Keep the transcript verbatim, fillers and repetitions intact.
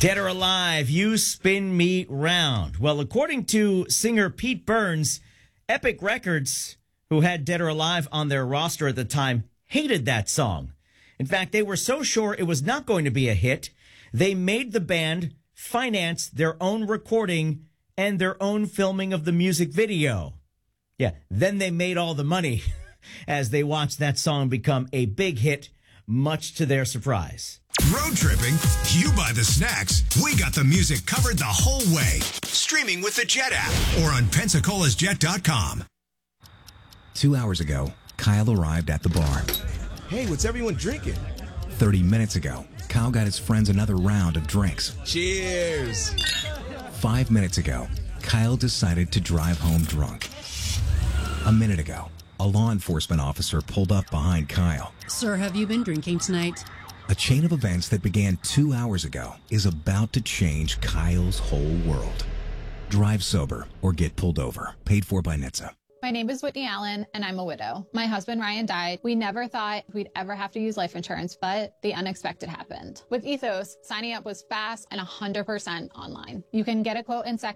Dead or Alive, You Spin Me Round. Well, according to singer Pete Burns, Epic Records, who had Dead or Alive on their roster at the time, hated that song. In fact, they were so sure it was not going to be a hit, they made the band finance their own recording and their own filming of the music video. Yeah, then they made all the money as they watched that song become a big hit, much to their surprise. Road tripping? You buy the snacks. We got the music covered the whole way. Streaming with the Jet app or on Pensacola's Jet dot com. Two hours ago, Kyle arrived at the bar. Hey, what's everyone drinking? Thirty minutes ago, Kyle got his friends another round of drinks. Cheers! Five minutes ago, Kyle decided to drive home drunk. A minute ago, a law enforcement officer pulled up behind Kyle. Sir, have you been drinking tonight? A chain of events that began two hours ago is about to change Kyle's whole world. Drive sober or get pulled over. Paid for by N H T S A. My name is Whitney Allen, and I'm a widow. My husband, Ryan, died. We never thought we'd ever have to use life insurance, but the unexpected happened. With Ethos, signing up was fast and one hundred percent online. You can get a quote in seconds.